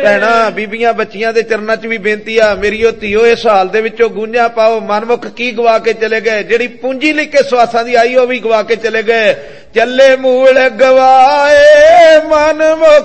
भैणा बीबियां बच्चियां दे चरनां च भी बेनती आ, मेरीओ धीओ इस हाल दे विचों गूंजां पाओ। मनमुख की गवा के चले गए, जिहड़ी पूंजी लेके सवासां दी आई ओ भी गवा के चले गए। चले मूल गवाए मनमुख